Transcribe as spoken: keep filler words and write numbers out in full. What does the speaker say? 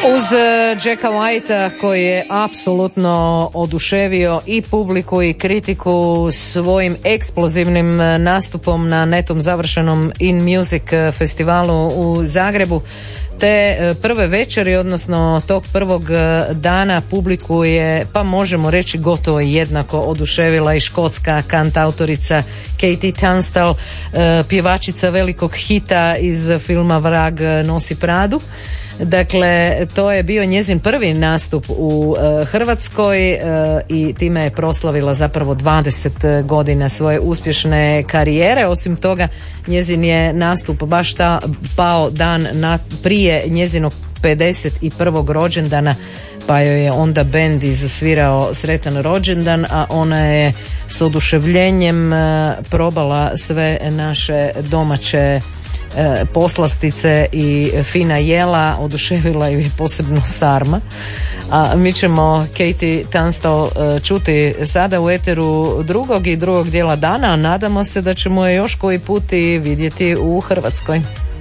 Uz Jacka Whitea koji je apsolutno oduševio i publiku i kritiku svojim eksplozivnim nastupom na netom završenom In Music festivalu u Zagrebu, te prve večeri, odnosno tog prvog dana, publiku je, pa možemo reći, gotovo jednako oduševila i škotska kantautorica Katie Tunstall, pjevačica velikog hita iz filma Vrag nosi Pradu. Dakle, to je bio njezin prvi nastup u e, Hrvatskoj e, i time je proslavila zapravo dvadeset godina svoje uspješne karijere. Osim toga, njezin je nastup baš ta, pao dan na, prije njezinog pedeset prvog rođendana, pa joj je onda bend izsvirao sretan rođendan, a ona je s oduševljenjem e, probala sve naše domaće poslastice i fina jela, oduševila ju je posebno sarma. A mi ćemo Katie Tunstall čuti sada u eteru drugog i drugog dijela dana, a nadamo se da ćemo je još koji put i vidjeti u Hrvatskoj.